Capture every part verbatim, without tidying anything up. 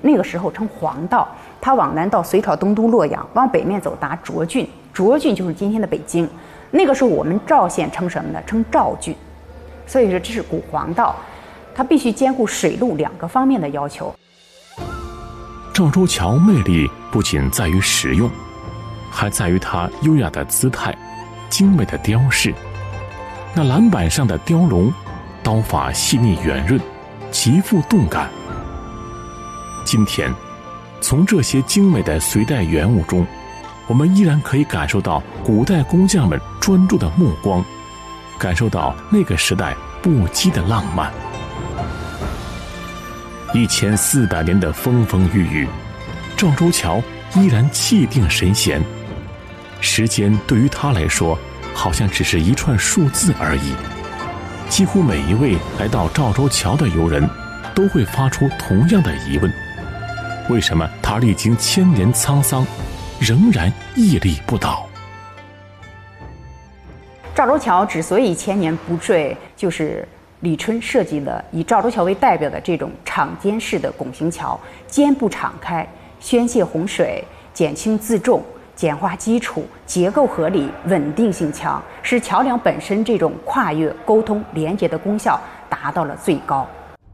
那个时候称黄道，它往南到隋朝东都洛阳，往北面走达涿郡，涿郡就是今天的北京。那个时候我们赵县称什么呢？称赵郡。所以说这是古黄道，它必须兼顾水陆两个方面的要求。 赵州桥魅力不仅在于实用，还在于它优雅的姿态、精美的雕饰。那栏板上的雕龙，刀法细腻圆润，极富动感。今天，从这些精美的隋代原物中，我们依然可以感受到古代工匠们专注的目光，感受到那个时代不羁的浪漫。一千四百年的风风雨雨，赵州桥依然气定神闲。时间对于他来说，好像只是一串数字而已。几乎每一位来到赵州桥的游人，都会发出同样的疑问：为什么它历经千年沧桑，仍然屹立不倒？ 赵州桥之所以千年不坠，就是李春设计的以赵州桥为代表的这种敞肩式的拱形桥，肩部敞开，宣泄洪水，减轻自重，简化基础，结构合理，稳定性强，使桥梁本身这种跨越、沟通、连接的功效达到了最高。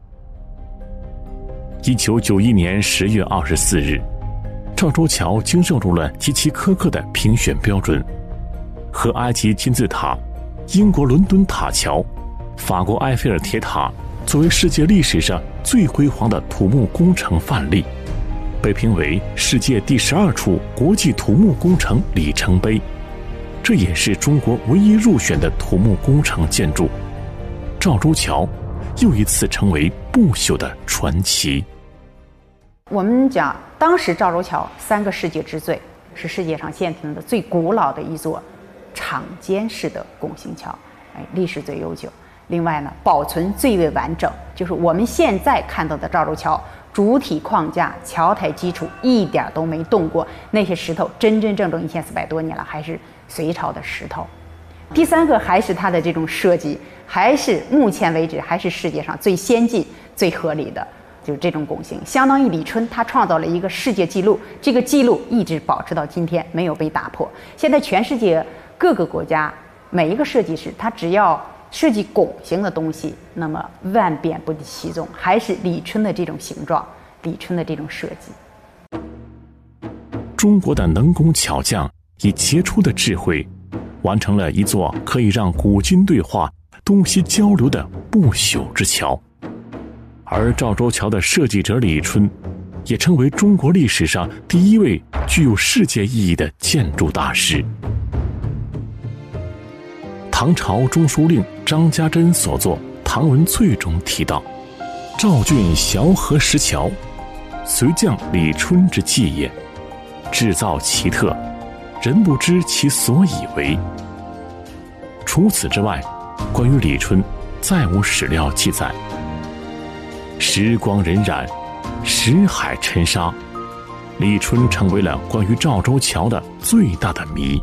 一九九一年十月二十四日，赵州桥经受住了极其苛刻的评选标准，和埃及金字塔、英国伦敦塔桥、法国埃菲尔铁塔作为世界历史上最辉煌的土木工程范例，被评为世界第十二处国际土木工程里程碑。这也是中国唯一入选的土木工程建筑。赵州桥又一次成为不朽的传奇。 我们讲，当时赵州桥三个世界之最，是世界上现存的最古老的一座敞肩式的拱形桥，哎，历史最悠久。另外呢，保存最为完整，就是我们现在看到的赵州桥主体框架、桥台基础一点都没动过，那些石头真真正正一千四百多年了，还是隋朝的石头。第三个还是它的这种设计，还是目前为止还是世界上最先进、最合理的，就是这种拱形，相当于李春他创造了一个世界纪录，这个纪录一直保持到今天，没有被打破。现在全世界各个国家每一个设计师，他只要设计拱形的东西，那么万变不离其宗，还是李春的这种形状，李春的这种设计。 中国的能工巧匠以杰出的智慧，完成了一座可以让古今对话、东西交流的不朽之桥。而赵州桥的设计者李春，也成为中国历史上第一位具有世界意义的建筑大师。唐朝中书令张家珍所作《唐文粹》中提到：“赵郡萧何石桥，隋匠李春之技也。制造奇特，人不知其所以为。”除此之外，关于李春再无史料记载。时光荏苒，石海沉沙，李春成为了关于赵州桥的最大的谜。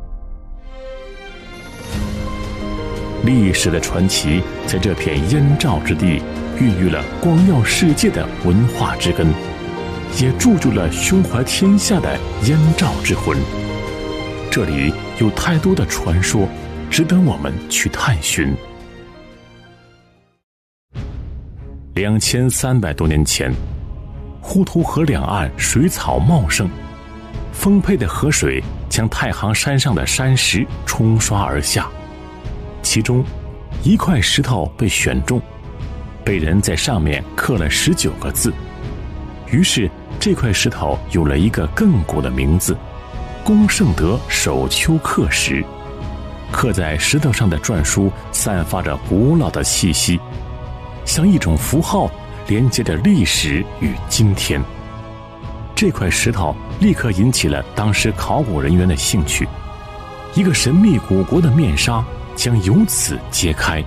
历史的传奇在这片燕赵之地孕育了光耀世界的文化之根，也铸就了胸怀天下的燕赵之魂。这里有太多的传说值得我们去探寻。两千三百多年前，滹沱河两岸水草茂盛，丰沛的河水将太行山上的山石冲刷而下，其中一块石头被选中，被人在上面刻了十九个字，于是这块石头有了一个亘古的名字——龚圣德手丘刻石。刻在石头上的篆书散发着古老的气息，像一种符号，连接着历史与今天。这块石头立刻引起了当时考古人员的兴趣，一个神秘古国的面纱将由此揭开。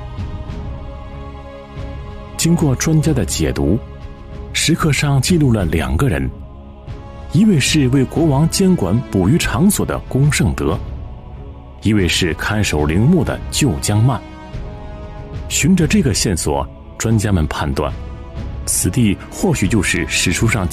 经过专家的解读，石刻上记录了两个人，一位是为国王监管捕鱼场所的龚圣德，一位是看守陵墓的旧江曼。循着这个线索，专家们判断，此地或许就是史书上